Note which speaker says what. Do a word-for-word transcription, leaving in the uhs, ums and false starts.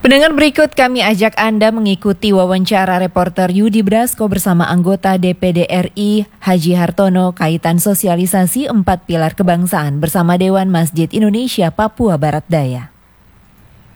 Speaker 1: Pendengar, berikut kami ajak Anda mengikuti wawancara reporter Yudi Brasko bersama anggota D P D R I Haji Hartono kaitan sosialisasi empat pilar kebangsaan bersama Dewan Masjid Indonesia Papua Barat Daya.